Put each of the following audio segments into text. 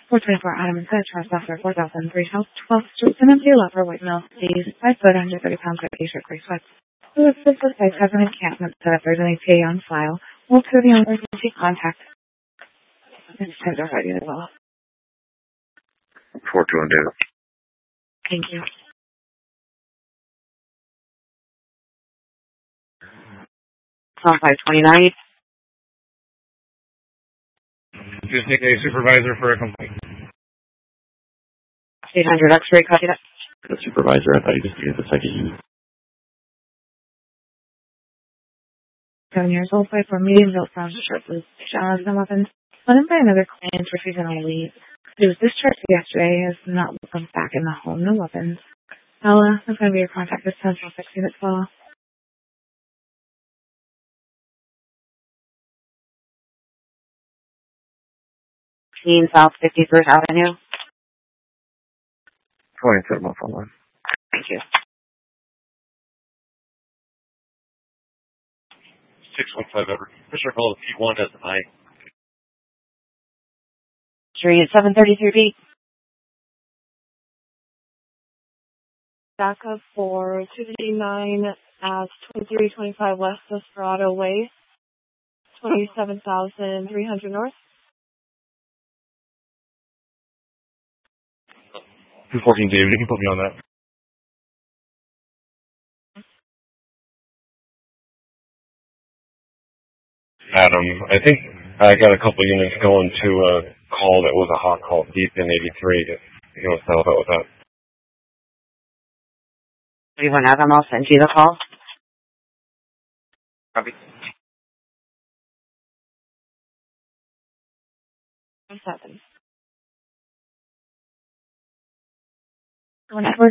424 Adam and Set, Trespasser, 4003 South 12th Street, San Mateo, Upper White Mill, Cities, 5 foot, 130 pounds, red t-shirt, gray sweats. Who is this site has an encampment set up, there's an ETA on file. We'll clear the emergency contact. It's tender ready as well. 4212. Thank you. Call 529. Just take a supervisor for a complaint. 800 X-ray, copy that. The supervisor, I thought you just gave the second unit. 7 years old, 5'4", medium built, brown shirt, blue pajamas and weapons. Let him by another client refusing on leave. He was discharged yesterday, has not welcomed back in the home, no weapons. Ella, that's going to be your contact with Central 6 Unit 12. South 51st Avenue. 2701. Thank you. 615 Everett. Fisher call the P1 as I. Street 733B. Backup for 259 at 2325 West Desperado Way, 27,300 North. 214 David, you can put me on that. Adam, I think I got a couple units going to a call that was a hot call deep in 83. If you want to help out with that. 31 Adam, I'll send you the call. Copy. 7. Going Edward.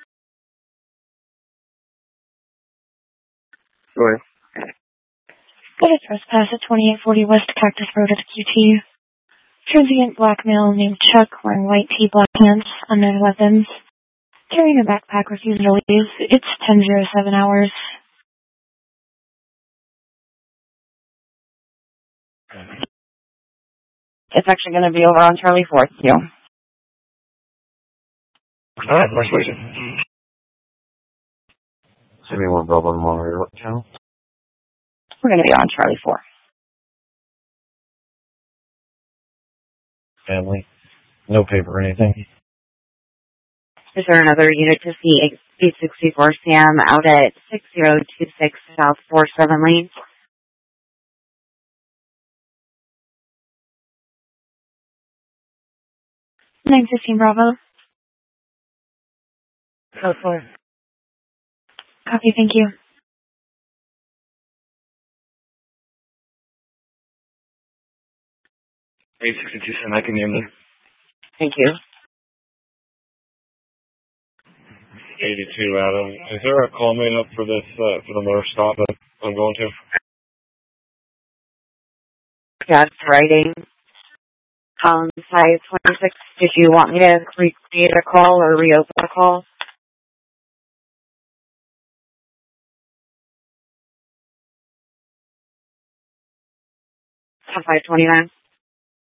Go ahead. Got a trespass at 2840 West Cactus Road at the QT. Transient black male named Chuck wearing white tee, black pants, unknown weapons. Carrying a backpack, refusing to leave. It's 10:07 hours. It's actually going to be over on Charlie 4th, too. All right, congratulations. 71 Bravo Memorial. What channel? We're going to be on Charlie 4. Family. No paper or anything. Is there another unit to see 864 Sam out at 6026 South 47 Lane? $9.15 Bravo. Code 4. Copy, thank you. 862 Sam, I can name them. Thank you. 82 Adam. Is there a call made up for this, for the motor stop that I'm going to? Yeah, it's writing. 526. Did you want me to recreate a call or reopen a call? On 529.